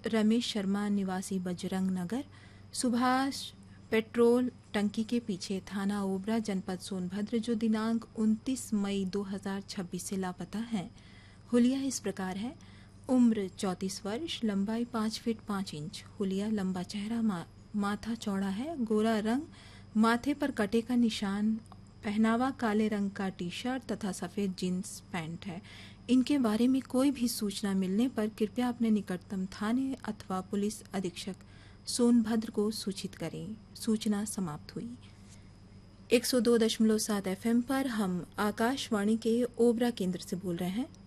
रमेश शर्मा निवासी बजरंग नगर, सुभाष पेट्रोल टंकी के पीछे, थाना ओबरा, जनपद सोनभद्र, जो दिनांक 29 मई 2026 से लापता हैं। हुलिया इस प्रकार है: उम्र 34 वर्ष, लंबाई 5 फीट 5 इंच, हुलिया लंबा चेहरा, माथा चौड़ा है, गोरा रंग, माथे पर कटे का निशान, पहनावा काले रंग का टी शर्ट तथा सफ़ेद जींस पैंट है। इनके बारे में कोई भी सूचना मिलने पर कृपया अपने निकटतम थाने अथवा पुलिस अधीक्षक सोनभद्र को सूचित करें। सूचना समाप्त हुई। 102.7 FM पर हम आकाशवाणी के ओबरा केंद्र से बोल रहे हैं।